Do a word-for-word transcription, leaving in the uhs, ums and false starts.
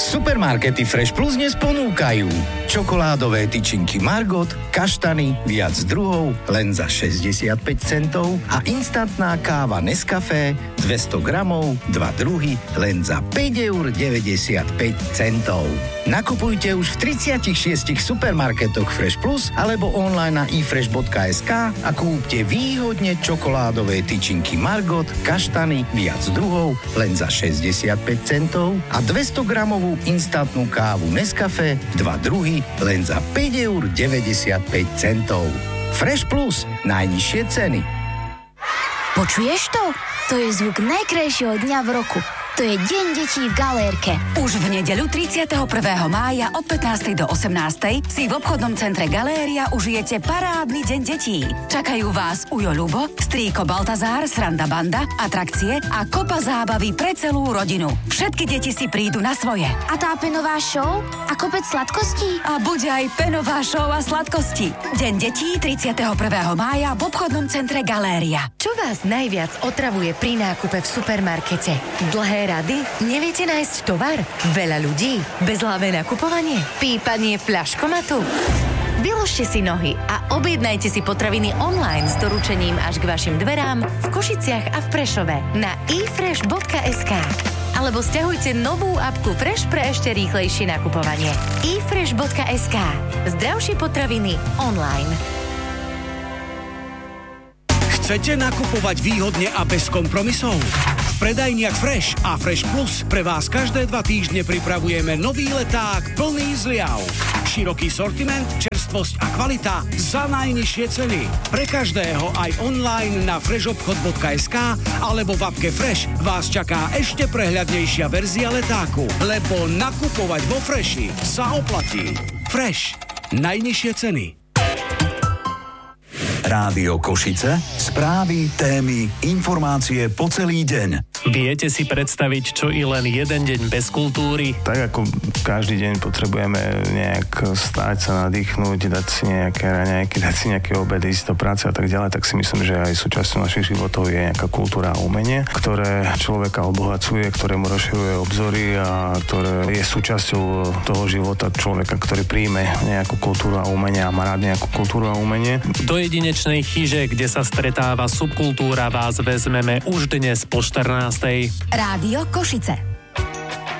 Supermarkety Fresh Plus dnes ponúkajú čokoládové tyčinky Margot, kaštany, viac druhov, len za šesťdesiatpäť centov a instantná káva Nescafé dvesto gramov, dva druhy, len za päť eur deväťdesiatpäť centov. Nakupujte už v tridsiatich šiestich supermarketoch Fresh Plus alebo online na i fresh bodka es ká a kúpte výhodne čokoládové tyčinky Margot, kaštany, viac druhov, len za šesťdesiatpäť centov a dvesto gramovú instantnú kávu Nescafé, dva druhy, len za päť eur deväťdesiatpäť centov. Fresh Plus, najnižšie ceny. Počuješ to? To je zvuk najkrajšieho dňa v roku. To je Deň detí v Galérke. Už v nedeľu tridsiateho prvého mája od pätnástej do osemnástej si v obchodnom centre Galéria užijete parádny Deň detí. Čakajú vás Ujo Ľubo, strýko Baltazár, sranda banda, atrakcie a kopa zábavy pre celú rodinu. Všetky deti si prídu na svoje. A tá penová show? A kopec sladkostí? A bude aj penová show a sladkosti. Deň detí tridsiateho prvého mája v obchodnom centre Galéria. Čo vás najviac otravuje pri nákupe v supermarkete? Dlhé rady? Neviete nájsť tovar? Veľa ľudí? Bezhlavé nakupovanie? Pípanie fľaškomatu? Vyložte si nohy a objednajte si potraviny online s doručením až k vašim dverám v Košiciach a v Prešove na i fresh bodka es ká. Alebo sťahujte novú apku Fresh pre ešte rýchlejšie nakupovanie. i fresh bodka es ká. Zdravšie potraviny online. Chcete nakupovať výhodne a bez kompromisov? V predajniach Fresh a Fresh Plus pre vás každé dva týždne pripravujeme nový leták plný zliav. Široký sortiment, čerstvosť a kvalita za najnižšie ceny. Pre každého aj online na freshobchod bodka es ká alebo v appke Fresh vás čaká ešte prehľadnejšia verzia letáku, lebo nakupovať vo Freshi sa oplatí. Fresh. Najnižšie ceny. Rádio Košice, správy, témy, informácie po celý deň. Viete si predstaviť, čo i len jeden deň bez kultúry? Tak ako každý deň potrebujeme nejak stáť sa, nadýchnúť, dať si nejaké raňajky, dať si nejaké obedy, ísť do práce a tak ďalej, tak si myslím, že aj súčasťou našich životov je nejaká kultúra a umenie, ktoré človeka obohacuje, ktoré mu rozširuje obzory a ktoré je súčasťou toho života človeka, ktorý príjme nejakú kultúru a umenie a má rád nejakú kultúru a umenie. Do jedinečnej chyže, kde sa stretáva subkultúra, vás vezmeme už dnes po štrnástej. Rádio Košice.